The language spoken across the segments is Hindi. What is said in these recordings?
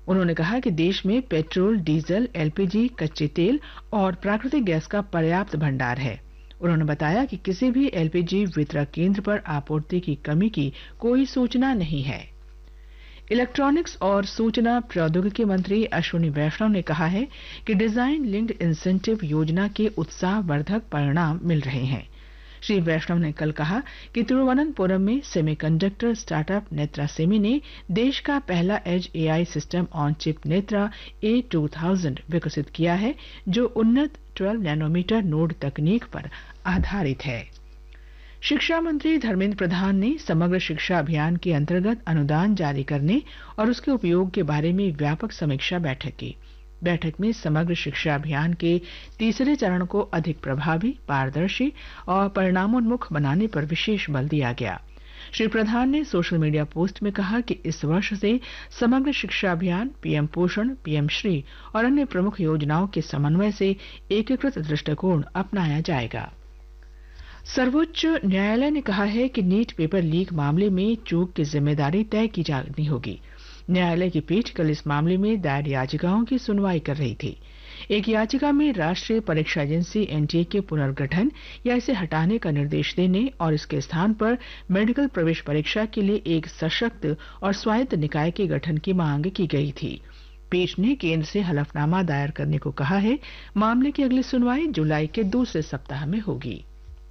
उन्होंने कहा कि देश में पेट्रोल, डीजल, एलपीजी, कच्चे तेल और प्राकृतिक गैस का पर्याप्त भंडार है। उन्होंने बताया कि किसी भी एलपीजी वितरक केंद्र पर आपूर्ति की कमी की कोई सूचना नहीं है। इलेक्ट्रॉनिक्स और सूचना प्रौद्योगिकी मंत्री अश्विनी वैष्णव ने कहा है कि डिजाइन लिंक्ड इंसेंटिव योजना के उत्साहवर्धक परिणाम मिल रहे हैं। श्री वैष्णव ने कल कहा कि तिरुवनंतपुरम में सेमीकंडक्टर स्टार्टअप नेत्रा सेमी ने देश का पहला as AI system on chip Netra A2000 विकसित किया है, जो उन्नत 12 नैनोमीटर नोड तकनीक पर आधारित है। शिक्षा मंत्री धर्मेंद्र प्रधान ने समग्र शिक्षा अभियान के अंतर्गत अनुदान जारी करने और उसके उपयोग के बारे में व्यापक समीक्षा बैठक की। बैठक में समग्र शिक्षा अभियान के तीसरे चरण को अधिक प्रभावी, पारदर्शी और परिणामोन्मुख बनाने पर विशेष बल दिया गया। श्री प्रधान ने सोशल मीडिया पोस्ट में कहा कि इस वर्ष से समग्र शिक्षा अभियान, पीएम पोषण, पीएम श्री और अन्य प्रमुख योजनाओं के समन्वय से एकीकृत दृष्टिकोण अपनाया जाएगा। सर्वोच्च न्यायालय ने कहा है कि नीट पेपर लीक मामले में चूक की जिम्मेदारी तय की जानी होगी। न्यायालय की पीठ कल इस मामले में दायर याचिकाओं की सुनवाई कर रही थी। एक याचिका में राष्ट्रीय परीक्षा एजेंसी एनटीए के पुनर्गठन या इसे हटाने का निर्देश देने और इसके स्थान पर मेडिकल प्रवेश परीक्षा के लिए एक सशक्त और स्वायत्त निकाय के गठन की मांग की गई थी। पीठ ने केंद्र से हलफनामा दायर करने को कहा है। मामले की अगली सुनवाई जुलाई के दूसरे सप्ताह में होगी।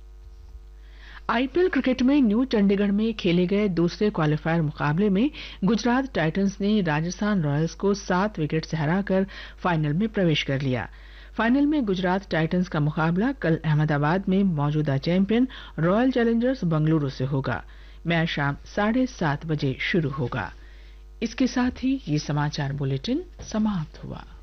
आईपीएल क्रिकेट में न्यू चंडीगढ़ में खेले गए दूसरे क्वालिफायर मुकाबले में गुजरात टाइटंस ने राजस्थान रॉयल्स को 7 विकेट से हराकर फाइनल में प्रवेश कर लिया। फाइनल में गुजरात टाइटंस का मुकाबला कल अहमदाबाद में मौजूदा चैंपियन रॉयल चैलेंजर्स बंगलुरु से होगा। मैच शाम 7:30 बजे शुरू होगा। इसके साथ ही ये समाचार बुलेटिन समाप्त हुआ।